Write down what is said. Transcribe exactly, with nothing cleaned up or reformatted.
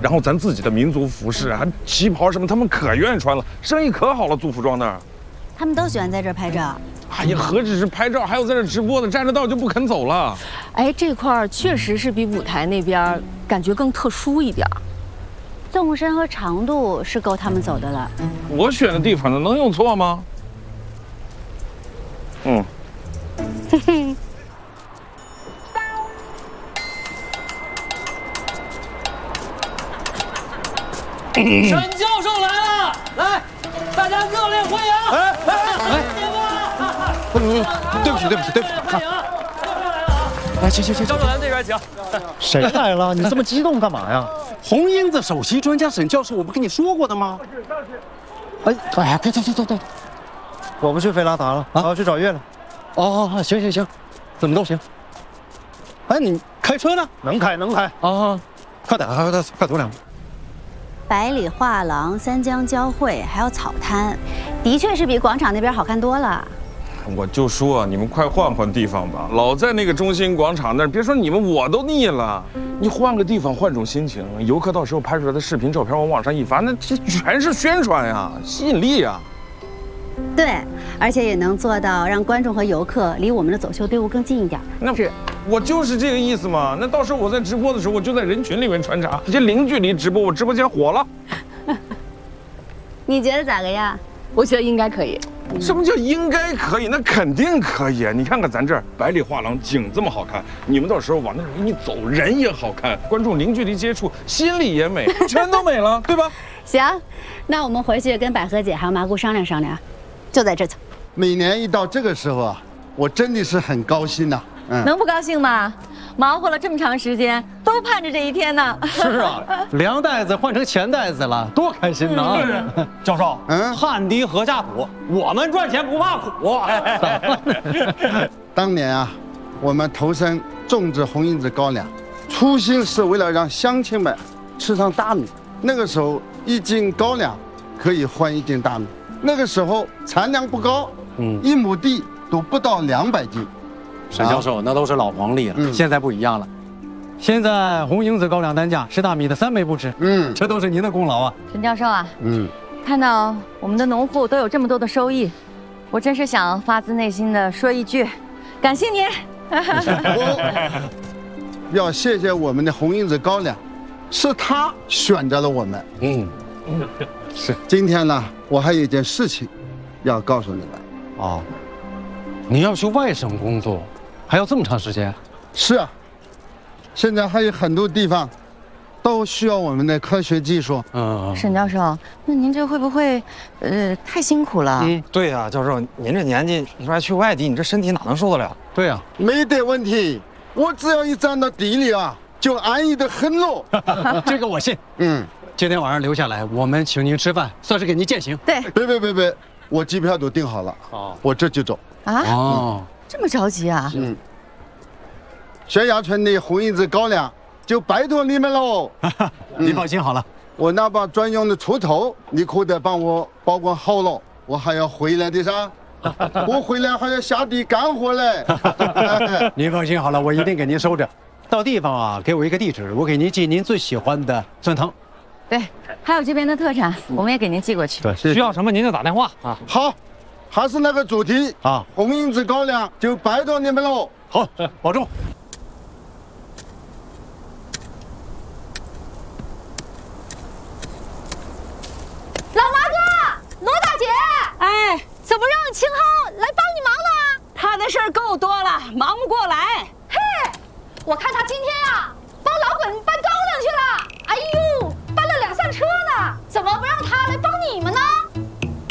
然后咱自己的民族服饰啊，旗袍什么，他们可愿意穿了，生意可好了。做服装那儿， 他们都喜欢在这儿拍照。 哎呀，何止是拍照，还有在这直播的，站着道就不肯走了。 哎，这块儿确实是比舞台那边感觉更特殊一点。 纵深和长度是够他们走的了。 我选的地方呢，能有错吗？嗯。嘿嘿。 沈教授来了，来，大家热烈欢迎！哎哎哎！ 不不不，对不起对不起对不起， 欢迎！ 来，请请请， 教授咱这边请。 谁来了？你这么激动干嘛呀？红英子首席专家沈教授，我不跟你说过的吗？哎哎呀，别走走走走， 我不去菲拉达了，我要去找月亮。 哦，行行行，怎么都行。哎，你开车呢？ 能开能开啊，快点快点快走两步。 百里画廊、三江交汇，还有草滩，的确是比广场那边好看多了。 我就说你们快换换地方吧，老在那个中心广场那儿，别说你们，我都腻了。你换个地方，换种心情，游客到时候拍出来的视频、照片往网上一发，那这全是宣传呀，吸引力呀。 对，而且也能做到让观众和游客离我们的走秀队伍更近一点。 那是，我就是这个意思嘛。那到时候我在直播的时候，我就在人群里面穿插，直接零距离直播，我直播间火了。 你觉得咋个样？ 我觉得应该可以。 什么叫应该可以？那肯定可以。你看看咱这儿百里画廊景这么好看，你们到时候往那儿一走，人也好看，观众零距离接触，心里也美，全都美了，对吧？ 行，那我们回去跟百合姐还有麻姑商量商量，就在这走。 每年一到这个时候啊，我真的是很高兴呐、啊。嗯， 能不高兴吗？忙活了这么长时间，都盼着这一天呢。 是啊，粮袋子换成钱袋子了，多开心呐！ 嗯、教授，嗯，汗滴禾下土，我们赚钱不怕苦。 当年啊，我们投身种植红缨子高粱，初心是为了让乡亲们吃上大米。那个时候，一斤高粱可以换一斤大米。那个时候产量不高，嗯，一亩地都不到两百斤。 沈教授，那都是老黄历了，嗯、现在不一样了。现在红缨子高粱单价是大米的三倍不止，嗯，这都是您的功劳啊， 沈教授啊，嗯，看到我们的农户都有这么多的收益，我真是想发自内心的说一句，感谢您。 要谢谢我们的红缨子高粱，是他选择了我们，嗯，是。今天呢，我还有一件事情要告诉你们， 哦，你要去外省工作。还要这么长时间？ 是啊，现在还有很多地方都需要我们的科学技术。 嗯，沈教授，那您这会不会呃太辛苦了？ 嗯，对呀、啊，教授，您这年纪，你说还去外地，你这身体哪能受得了？ 对呀、啊， 没得问题，我只要一站到地里啊，就安逸的很喽。 这个我信。嗯，今天晚上留下来，我们请您吃饭，算是给您践行。 对， 别别别别，我机票都订好了，哦，我这就走。 啊？哦。嗯，这么着急啊？嗯， 悬崖村的红缨子高粱就拜托你们喽。 你放心好了， 我那把专用的锄头，你可得帮我保管好了，我还要回来的噻。我回来还要下地干活嘞。 您放心好了，我一定给您收着。到地方啊，给我一个地址，我给您寄您最喜欢的酸汤。 对，还有这边的特产，我们也给您寄过去。 对， 需要什么您就打电话啊。 好。还是那个主题啊，红缨子高粱就拜托你们喽。 好，保重。 老麻哥，罗大姐，哎，怎么让秦昊来帮你忙呢？ 他的事儿够多了，忙不过来。 嘿，我看他今天呀、啊，